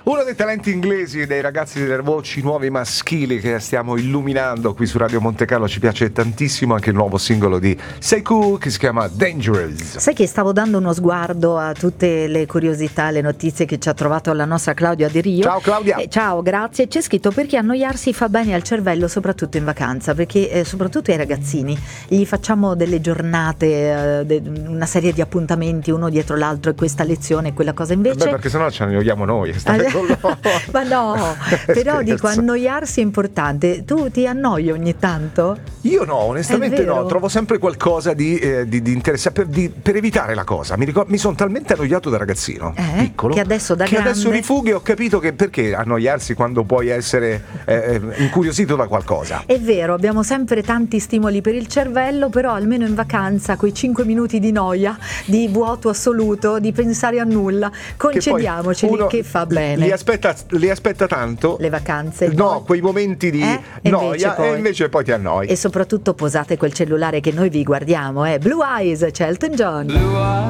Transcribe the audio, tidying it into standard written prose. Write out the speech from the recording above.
Uno dei talenti inglesi, dei ragazzi delle voci nuovi maschili che stiamo illuminando qui su Radio Monte Carlo. Ci piace tantissimo anche il nuovo singolo di Seiku che si chiama Dangerous. Sai che stavo dando uno sguardo a tutte le curiosità, le notizie che ci ha trovato la nostra Claudia De Rio. Ciao Claudia. Ciao, grazie. C'è scritto perché annoiarsi fa bene al cervello, soprattutto in vacanza, perché soprattutto ai ragazzini gli facciamo delle giornate, una serie di appuntamenti uno dietro l'altro, e questa lezione e quella cosa invece. Beh, perché sennò ci annoiamo noi. Ma no, però dico, annoiarsi è importante. Tu ti annoi ogni tanto? Io no, onestamente no, trovo sempre qualcosa di interessante per evitare la cosa. Mi sono talmente annoiato da ragazzino piccolo che adesso rifugio, ho capito che perché annoiarsi quando puoi essere incuriosito da qualcosa. È vero, abbiamo sempre tanti stimoli per il cervello, però almeno in vacanza quei 5 minuti di noia, di vuoto assoluto, di pensare a nulla, concediamoceli, che fa bene. Li aspetta tanto le vacanze, no, quei momenti di noia, e invece poi ti annoi. E soprattutto posate quel cellulare che noi vi guardiamo, Blue Eyes, c'è Elton John.